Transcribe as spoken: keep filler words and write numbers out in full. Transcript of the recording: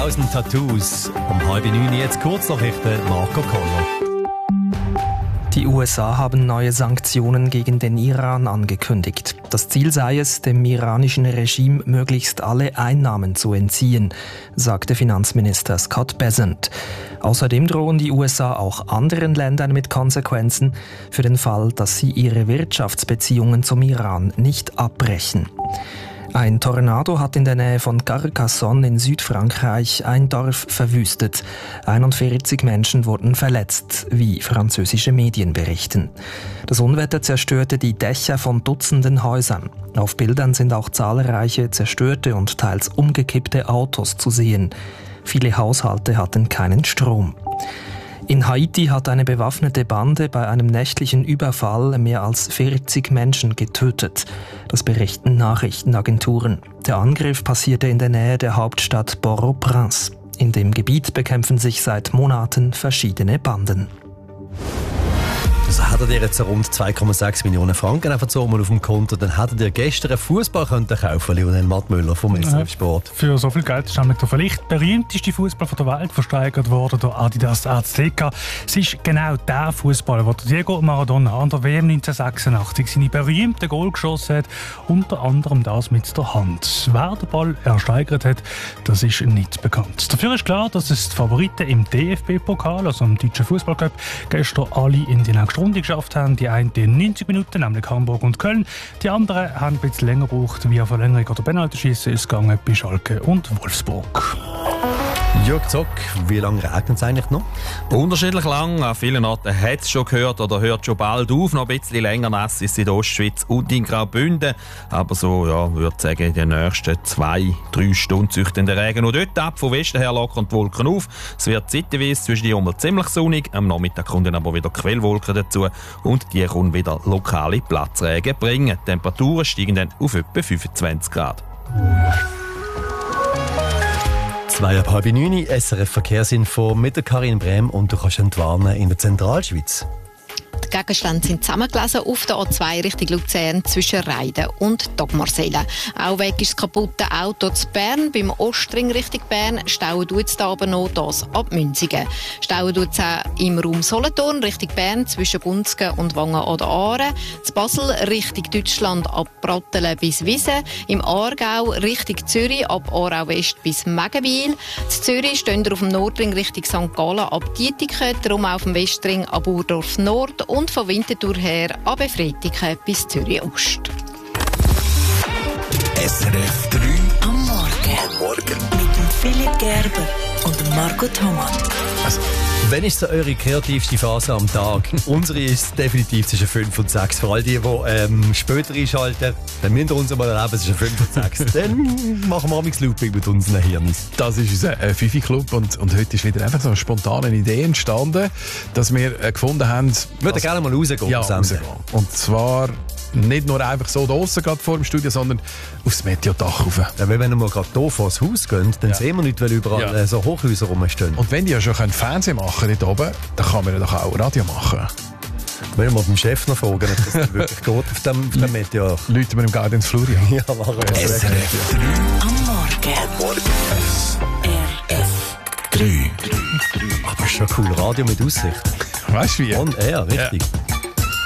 tausend Tattoos. Um halb neun jetzt Kurznachrichten, Marco Koller. Die U S A haben neue Sanktionen gegen den Iran angekündigt. Das Ziel sei es, dem iranischen Regime möglichst alle Einnahmen zu entziehen, sagte Finanzminister Scott Bessent. Außerdem drohen die U S A auch anderen Ländern mit Konsequenzen für den Fall, dass sie ihre Wirtschaftsbeziehungen zum Iran nicht abbrechen. Ein Tornado hat in der Nähe von Carcassonne in Südfrankreich ein Dorf verwüstet. einundvierzig Menschen wurden verletzt, wie französische Medien berichten. Das Unwetter zerstörte die Dächer von Dutzenden Häusern. Auf Bildern sind auch zahlreiche zerstörte und teils umgekippte Autos zu sehen. Viele Haushalte hatten keinen Strom. In Haiti hat eine bewaffnete Bande bei einem nächtlichen Überfall mehr als vierzig Menschen getötet. Das berichten Nachrichtenagenturen. Der Angriff passierte in der Nähe der Hauptstadt Port-au-Prince. In dem Gebiet bekämpfen sich seit Monaten verschiedene Banden. Also hättet ihr jetzt rund zwei Komma sechs Millionen Franken einfach so mal auf dem Konto, dann hättet ihr gestern einen Fußball kaufen können, Lionel Mattmüller vom S R F Sport. Für so viel Geld ist nämlich der vielleicht berühmteste Fußball der Welt versteigert worden, der Adidas Azteca. Es ist genau der Fußballer, der Diego Maradona an der W M neunzehnhundertsechsundachtzig seine berühmten Goal geschossen hat, unter anderem das mit der Hand. Wer den Ball ersteigert hat, das ist nicht bekannt. Dafür ist klar, dass es die Favoriten im D F B-Pokal, also im Deutschen Fußballcup, gestern alle in die nächste Runde geschafft haben. Die einen in neunzig Minuten, nämlich Hamburg und Köln. Die anderen haben ein bisschen länger gebraucht, via Verlängerung oder Penaltyschiessen ist es gegangen bei Schalke und Wolfsburg. Jörg Zock, wie lange regnet es eigentlich noch? Unterschiedlich lang. An vielen Orten hat es schon gehört oder hört schon bald auf. Noch ein bisschen länger nass ist es in der Ostschweiz und in Graubünden. Aber so, ja, würde ich sagen, in den nächsten zwei, drei Stunden züchten der Regen noch dort ab. Von Westen her lockern die Wolken auf. Es wird zeitweise zwischen die Umwelt ziemlich sonnig. Am Nachmittag kommen dann aber wieder Quellwolken dazu. Und die können wieder lokale Platzregen bringen. Die Temperaturen steigen dann auf etwa fünfundzwanzig Grad. Zwei ab halb neun, S R F Verkehrsinfo mit der Karin Brehm und du kannst entwarnen in der Zentralschweiz. Die Gegenstände sind zusammengelesen auf der A zwei Richtung Luzern zwischen Reiden und Dagmarseelen. Auch weg ist das kaputte Auto zu Bern. Beim Ostring Richtung Bern stauen tut es da aber noch das ab Münzigen. Stauen tut es auch im Raum Solothurn Richtung Bern zwischen Gunzgen und Wangen oder Aaren. Zu Basel Richtung Deutschland ab Brattelen bis Wiesen. Im Aargau Richtung Zürich ab Aarau West bis Megenwil. Zu Zürich stehen wir auf dem Nordring Richtung Sankt Gallen ab Dietiken. Darum auf dem Westring ab Urdorf Nord. Und von Winterthur her ab Fretiken bis Zürich Ost. S R F drei am Morgen. Am Morgen. Mit dem Philipp Gerber und Marco Thomas. Also, wann ist so eure kreativste Phase am Tag? Unsere ist definitiv zwischen fünf und sechs. Für all die, die ähm, später einschalten, dann müsst ihr uns mal erleben, zwischen fünf und sechs. Dann machen wir amigs Looping mit unseren Hirnen. Das ist unser äh, Fifi-Club und, und heute ist wieder einfach so eine spontane Idee entstanden, dass wir äh, gefunden haben... Ich würde gerne mal rausgehen. Ja, rausgehen. Und zwar nicht nur einfach so draussen gerade vor dem Studio, sondern aufs Meteodach rauf. Ja, weil wenn wir gerade hier vor das Haus gehen, dann ja. sehen wir nicht, weil überall ja. äh, so Hochhäuser rumstehen. Und wenn die ja schon Fernsehen machen dort oben, dann kann man ja doch auch Radio machen. Wenn wir mal beim Chef noch fragen, ob das wirklich geht auf dem, auf dem Meteor. Leuten wir im Garten ins Florian. Ja, machen wir. S R F drei am Morgen. Am Morgen. S R F drei. Aber ist schon cool. Radio mit Aussicht. Weißt du wie? Und er, richtig. Ja.